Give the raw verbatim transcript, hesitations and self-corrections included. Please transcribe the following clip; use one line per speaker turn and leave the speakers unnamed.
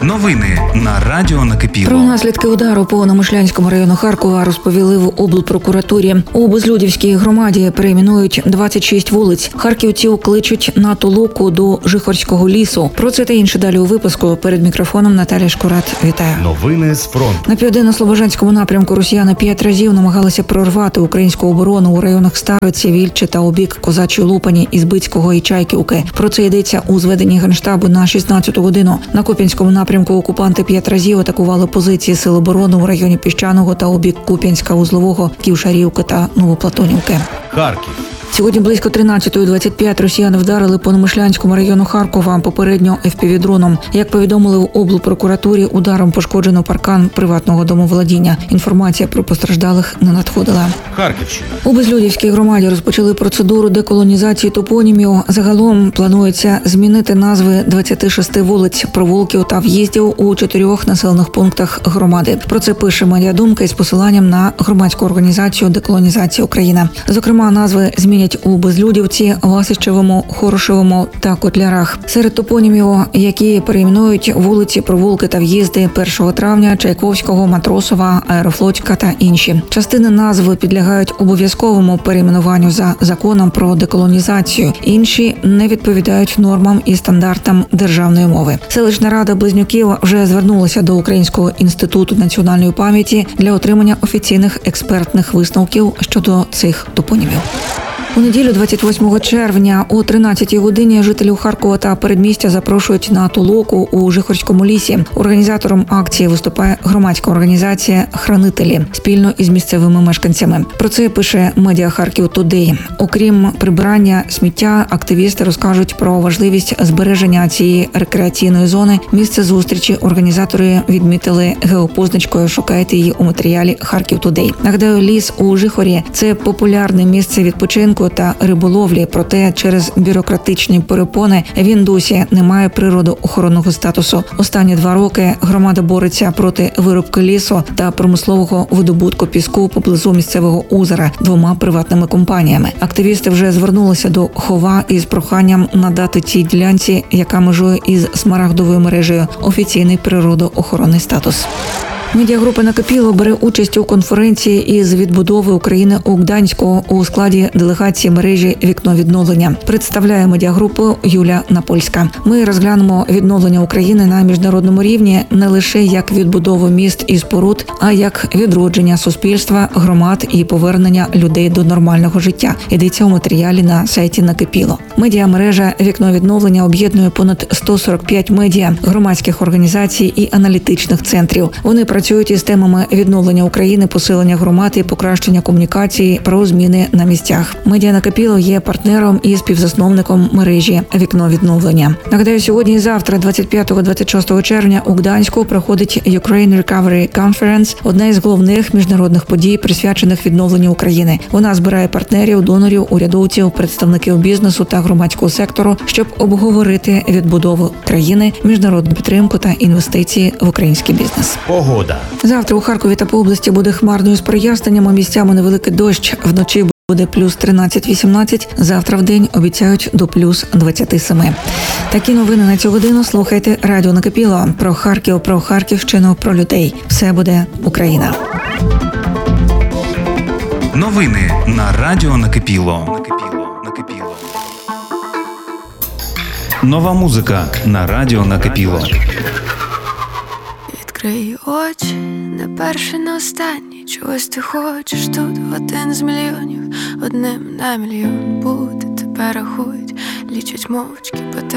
Новини на радіо Накипіло.
Про наслідки удару по Намишлянському району Харкова розповіли в облпрокуратурі. У Безлюдівській громаді перейменують двадцять шість вулиць. Харківців кличуть на толоку до Жихорського лісу. Про це та інше далі у випуску. Перед мікрофоном Наталя Шкурат. Вітаю.
Новини з фронту.
На південно-слобожанському напрямку росіяни п'ять разів намагалися прорвати українську оборону у районах Стариці, Вільчі та у бік Козачої Лупані, Ізбицького і Чайківки. Про це йдеться у зведенні Генштабу на шістнадцяту годину. На Куп'янському напрямку окупанти п'ять разів атакували позиції сил оборони у районі Піщаного та у бік Куп'янська, Узлового, Ківшарівки та Новоплатонівки.
Харків.
Сьогодні близько тринадцятої двадцять п'ять росіяни вдарили по Намишлянському району Харкова, попередньо еф пі ві-дроном. Як повідомили в облпрокуратурі, ударом пошкоджено паркан приватного домоволодіння. Інформація про постраждалих не надходила.
Харківщина.
У Безлюдівській громаді розпочали процедуру деколонізації топонімів. Загалом планується змінити назви двадцяти шести вулиць, провулків та в'їздів у чотирьох населених пунктах громади. Про це пише «Медіадумка» із посиланням на громадську організацію «Деколонізація Україна». Зокрема, назви змінять у Безлюдівці, Васищевому, Хорошевому та Котлярах. Серед топонімів, які перейменують вулиці, провулки та в'їзди першого травня, Чайковського, Матросова, Аерофлотська та інші. Частини назв підлягають обов'язковому перейменуванню за законом про деколонізацію. Інші не відповідають нормам і стандартам державної мови. Селищна рада Близнюків вже звернулася до Українського інституту національної пам'яті для отримання офіційних експертних висновків щодо цих топонімів. У неділю двадцять восьмого червня о тринадцятій годині жителів Харкова та передмістя запрошують на толоку у Жихорському лісі. Організатором акції виступає громадська організація «Хранителі» спільно із місцевими мешканцями. Про це пише медіа Харків Тудей. Окрім прибирання сміття, активісти розкажуть про важливість збереження цієї рекреаційної зони. Місце зустрічі організатори відмітили геопозначкою. Шукайте її у матеріалі Харків Тудей. Нагадаю, ліс у Жихорі – це популярне місце відпочинку та риболовлі, проте через бюрократичні перепони він досі не має природоохоронного статусу. Останні два роки громада бореться проти вирубки лісу та промислового видобутку піску поблизу місцевого озера двома приватними компаніями. Активісти вже звернулися до Хова із проханням надати цій ділянці, яка межує із Смарагдовою мережею, офіційний природоохоронний статус. Медіагрупа «Накипіло» бере участь у конференції із відбудови України у Гданську у складі делегації мережі «Вікно відновлення». Представляє медіагрупу Юля Напольська. Ми розглянемо відновлення України на міжнародному рівні не лише як відбудову міст і споруд, а як відродження суспільства, громад і повернення людей до нормального життя. Йдеться у матеріалі на сайті «Накипіло». Медіамережа «Вікно відновлення» об'єднує понад сто сорок п'ять медіа, громадських організацій і аналітичних центрів. Вони працюють із темами відновлення України, посилення громад і покращення комунікації про зміни на місцях. Медіа Накипіло є партнером і співзасновником мережі «Вікно відновлення». Нагадаю, сьогодні і завтра, двадцять п'ятого - двадцять шостого червня, у Гданську проходить Ukraine Recovery Conference – одна із головних міжнародних подій, присвячених відновленню України. Вона збирає партнерів, донорів, урядовців, представників бізнесу та громадського сектору, щоб обговорити відбудову країни, міжнародну підтримку та інвестиції в український бізнес.
Погода.
Завтра у Харкові та по області буде хмарною з проясненнями, місцями невеликий дощ. Вночі буде плюс тринадцять - вісімнадцять, завтра в день обіцяють до плюс двадцять сім. Такі новини на цю годину слухайте радіо Накипіло. Про Харків, про Харківщину, про людей. Все буде Україна.
Новини на радіо Накипіло. Накипіло. Накипіло. Нова музика на радіо Накипіло.
Відкрий очі, не перший, не останній. Чогось ти хочеш тут один з мільйонів. Одним на мільйон бути тебе рахують, лічать мовчки по